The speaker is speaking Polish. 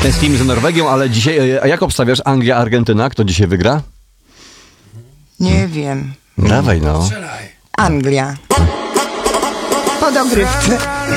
Tęsknimy za Norwegią, ale dzisiaj... A jak obstawiasz Anglia-Argentyna? Kto dzisiaj wygra? Nie wiem. Dawaj no. Anglia. Po dogrywce.